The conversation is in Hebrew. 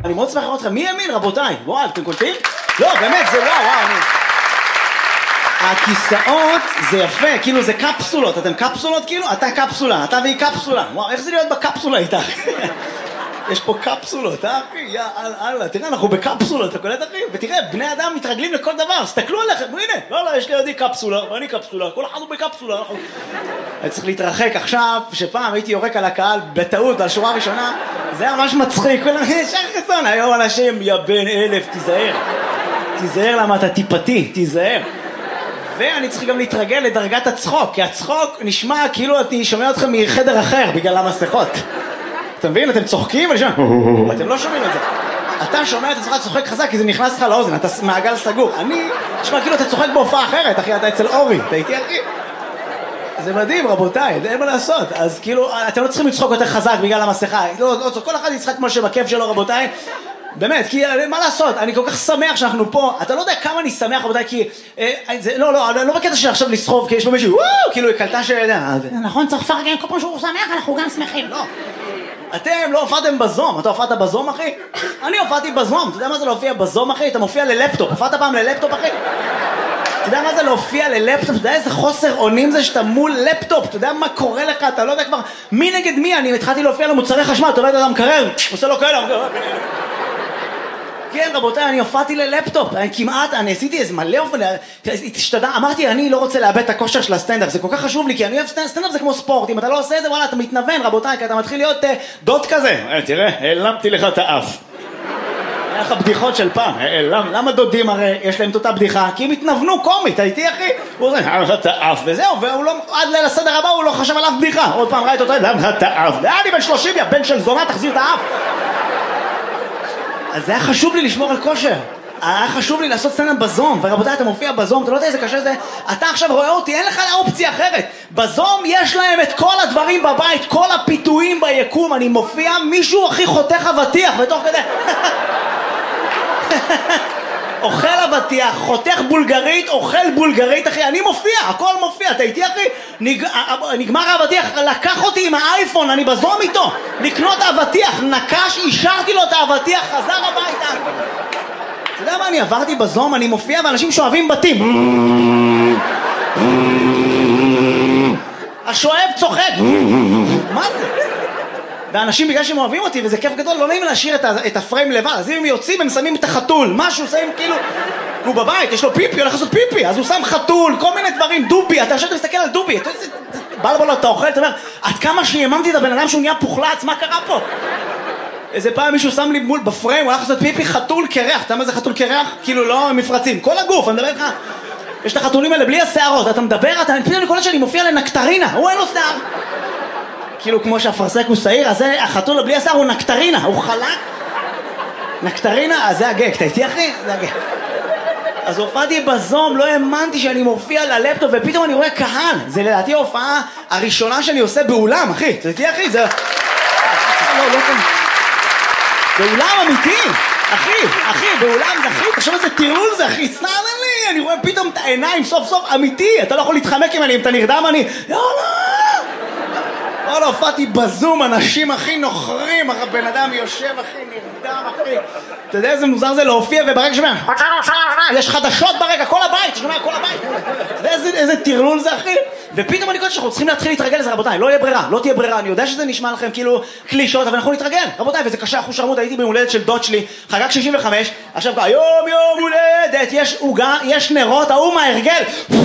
אני מאוד שמח לראות אתכם. מי האמין, רבותיי? וואו, אתם קולטים? לא, באמת, זה וואו. הכיסאות זה יפה, כאילו זה קפסולות. אתם קפסולות כאילו? אתה קפסולה, אתה והיא קפסולה. וואו, איך זה להיות בקפסולה איתך? יש פה קפסולות, אחי? יא אללה, תראה, אנחנו בקפסולות, אתה קולט אחי? ותראה, בני אדם מתרגלים לכל דבר, תסתכלו עליכם, הנה, לא, יש לי ידי קפסולה, ואני קפסולה, כל אחד הוא בקפסולה, אני צריך להתרחק עכשיו, שפעם הייתי יורק על הקהל בטעות, על שורה ראשונה, זה היה ממש מצחיק, כולם, שחר חסון, היום אנשים, יא בן אלף, תיזהר למה אתה טיפתי, תיזהר. ואני צריך גם להתרגל לדרגת הצחוק, כי הצחוק נשמע כאילו אני שומע אתכם מחדר אחר, בגלל המסכות. אתה מבין? אתם צוחקים ואני שומע, אתם לא שומעים את זה. אתה שומע את עצמך צוחק חזק כי זה נכנס לך לאוזן, אתה מעגל סגור. אני, נשמע כאילו אתה צוחק בהופעה אחרת, אחי, אתה אצל אורי, אתה איתי אחי? זה מדהים רבותיי, אין מה לעשות. אז כאילו, אתם לא צריכים לצחוק יותר חזק בגלל המסכה. לא, כל אחד יצחק כמו שבכיף שלו רבותיי. באמת, כי מה לעשות, אני כל כך שמח שאנחנו פה, אתה לא יודע כמה אני שמח רבותיי, כי לא בקטע של עכשיו לסחוב, כי יש פה מישהו, וואו, כאילו היא קלטה נכון, צריך לפרגן, כל פעם שהוא שמח, אנחנו גם שמחים. לא, אתם לא הופעתם בזום, אתה הופעת בזום אחי? אני הופעתי בזום, אתה יודע מה זה להופיע בזום אחי? אתה מופיע ללפטופ, הופעת פעם ללפטופ אחי? אתה יודע מה זה להופיע ללפטופ? אתה יודע איזה חוסר אונים זה שאתה מול לפטופ? אתה יודע מה קורה לך? אתה לא יודע כבר מי נגד מי? אני התחלתי להופיע למוצרי חשמל, אתה רואה את אדם מקרר, עושה לו כאלה. כן רבותיי, אני הופעתי ללפטופ, אני עשיתי איזה מלא אופן, אמרתי אני לא רוצה לאבד את הכושר של הסטנדאפ, זה כל כך חשוב לי, כי אני אוהב סטנדאפ זה כמו ספורט, אם אתה לא עושה את זה וואלה אתה מתנוון רבותיי, כי אתה מתחיל להיות דוד כזה, תראה, העלמתי לך את האף. היה לך בדיחות של פעם, למה דודים הרי יש להם את אותה בדיחה? כי הם התנוונו קומית, הייתי אחי? הוא עושה, העלמתי לך את האף, וזהו, עד ליל הסדר הבא הוא לא חשב על אף בדיחה, עוד פעם ראית אותו, העלמתי לך את האף, אני בן 30, בן של זונה, תחזיר את האף. אז זה היה חשוב לי לשמור על כושר, היה חשוב לי לעשות סטנדאפ בזום, ורבותיי אתה מופיע בזום, אתה לא יודע איזה קשה זה, אתה עכשיו רואה אותי, אין לך אופציה אחרת, בזום יש להם את כל הדברים בבית, כל הפיתויים ביקום, אני מופיע, מישהו הכי חותך אבטיח, ותוך כדי, אוכל אבטיח, חותך בולגרית, אוכל בולגרית, אחי, אני מופיע, הכל מופיע, אתה איתי אחי? נגמר האבטיח, לקח אותי עם האייפון, אני בזום איתו, לקנות אבטיח, נקש, אישרתי לו את האבטיח, חזר הביתה. אתה יודע מה, אני עברתי בזום, אני מופיע, ואנשים שואבים בתים. השואב צוחק. מה זה? ואנשים בגלל שהם אוהבים אותי, וזה כיף גדול, לא נעים להשאיר את הפריים לבד, אז אם הם יוצאים, הם שמים את החתול, משהו, שמים כאילו, הוא בבית, יש לו פיפי, הולך לעשות פיפי, אז הוא שם חתול, כל מיני דברים, דובי, אתה עכשיו מסתכל על דובי, בלבול אתה אוכל, אתה אומר, עד כמה שיממתי את הבן אדם שהוא נהיה פוחלץ, מה קרה פה? איזה פעם מישהו שם לי מול בפריים, הוא הולך לעשות פיפי, חתול קרח, אתה יודע מה זה חתול קרח? כאילו לא מפרצים, כל הגוף, אני מדבר לך, יש את החתולים האלה בלי השערות, אתה מדבר, פתאום אני קולט שאני מופיע לנקטרינה, הוא אין לו שיער. כאילו כמו שהפרסק הוא שעיר, אז החתול בלי השיער הוא נקטרינה, הוא חלק. נקטרינה, אז זה הגג, אתה איתי אחי? זה הגג. אז הופעתי בזום, לא האמנתי שאני מופיע ללפטופ, ופתאום אני רואה קהל. זה לדעתי ההופעה הראשונה שאני עושה באולם, אחי. אתה איתי אחי? זה... באולם אמיתי, אחי, באולם זה אחי, תחשוב איזה טירול זה אחי, סנן לי, אני רואה פתאום את העיניים סוף סוף אמיתי, אתה לא יכול להתחמק עם אני, אם אתה נרדם אני, לא, הופעתי בזום, אנשים הכי נוחרים, הבן אדם יושב הכי נרדם אחי, אתה יודע איזה מוזר זה להופיע וברגע שומע, יש חדשות ברקע, כל הבית, שומע כל הבית, אתה יודע איזה טירלול זה אחי, ופתאום אני קודם שאנחנו צריכים להתחיל להתרגל לזה רבותיי, לא תהיה ברירה, אני יודע שזה נשמע לכם כאילו קלישות, אבל אנחנו נתרגל, רבותיי, וזה קשה, אחוז שרמות, הייתי ביום הולדת של דוד שלי, חגג 65, עכשיו יום הולדת, יש עוגה, יש נרות, ההוא מההרגל,